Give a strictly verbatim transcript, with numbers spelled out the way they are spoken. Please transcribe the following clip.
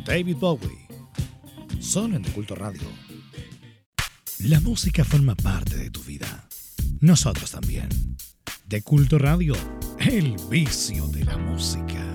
David Bowie. Solo en De Culto Radio. La música forma parte de tu vida. Nosotros también. De Culto Radio, el vicio de la música.